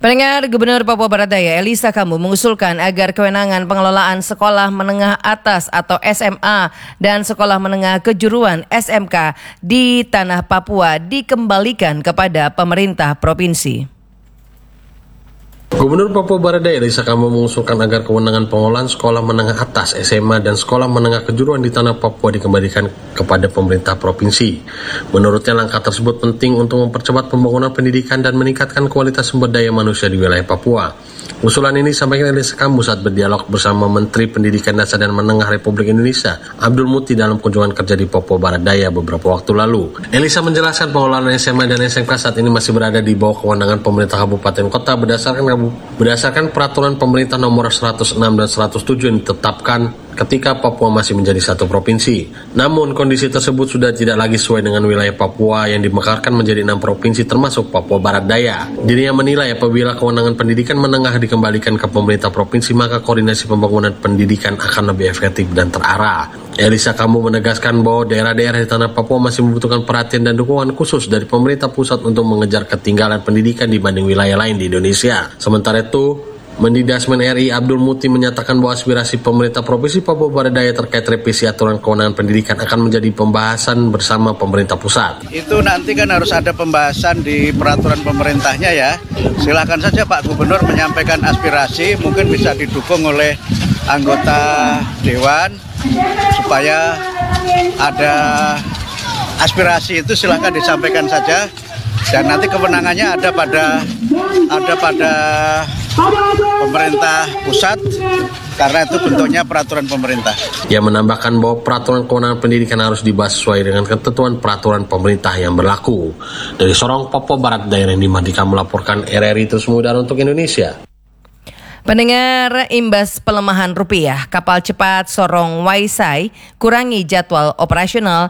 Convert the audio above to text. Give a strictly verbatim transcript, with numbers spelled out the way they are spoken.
Pendengar, Gubernur Papua Barat Daya Elisa Kambu mengusulkan agar kewenangan pengelolaan sekolah menengah atas atau S M A dan sekolah menengah kejuruan S M K di tanah Papua dikembalikan kepada pemerintah provinsi. Gubernur Papua Barat Daya Elisa Kambu mengusulkan agar kewenangan pengelolaan sekolah menengah atas S M A dan sekolah menengah kejuruan di tanah Papua dikembalikan kepada pemerintah provinsi. Menurutnya langkah tersebut penting untuk mempercepat pembangunan pendidikan dan meningkatkan kualitas sumber daya manusia di wilayah Papua. Usulan ini disampaikan Elisa Kambu saat berdialog bersama Menteri Pendidikan Dasar dan Menengah Republik Indonesia Abdul Muti dalam kunjungan kerja di Papua Barat Daya beberapa waktu lalu. Elisa menjelaskan pengelolaan S M A dan S M K saat ini masih berada di bawah kewenangan pemerintah kabupaten kota berdasarkan Berdasarkan peraturan pemerintah nomor seratus enam dan seratus tujuh yang ditetapkan ketika Papua masih menjadi satu provinsi. Namun kondisi tersebut sudah tidak lagi sesuai dengan wilayah Papua yang dimekarkan menjadi enam provinsi termasuk Papua Barat Daya. Dirinya menilai apabila kewenangan pendidikan menengah dikembalikan ke pemerintah provinsi maka koordinasi pembangunan pendidikan akan lebih efektif dan terarah. Elisa Kambu menegaskan bahwa daerah-daerah di tanah Papua masih membutuhkan perhatian dan dukungan khusus dari pemerintah pusat untuk mengejar ketinggalan pendidikan dibanding wilayah lain di Indonesia. Sementara itu, Mendikbud R I Abdul Muti menyatakan bahwa aspirasi pemerintah Provinsi Papua Barat Daya terkait revisi aturan kewenangan pendidikan akan menjadi pembahasan bersama pemerintah pusat. Itu nanti kan harus ada pembahasan di peraturan pemerintahnya ya. Silakan saja Pak Gubernur menyampaikan aspirasi, mungkin bisa didukung oleh anggota Dewan supaya ada aspirasi itu silakan disampaikan saja. Dan nanti kewenangannya ada pada ada pada pemerintah pusat karena itu bentuknya peraturan pemerintah. Ia menambahkan bahwa peraturan kewenangan pendidikan harus dibahas sesuai dengan ketentuan peraturan pemerintah yang berlaku. Dari Sorong, Papua Barat Daya, Randy Mardika melaporkan R R I Terus Mudar untuk Indonesia. Pendengar, imbas pelemahan rupiah, kapal cepat Sorong Waisai kurangi jadwal operasional